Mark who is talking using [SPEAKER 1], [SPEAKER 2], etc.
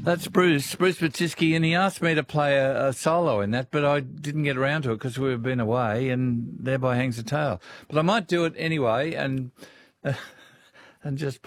[SPEAKER 1] That's Bruce Batisky, and he asked me to play a solo in that, but I didn't get around to it because we've been away, and thereby hangs the tale. But I might do it anyway, and just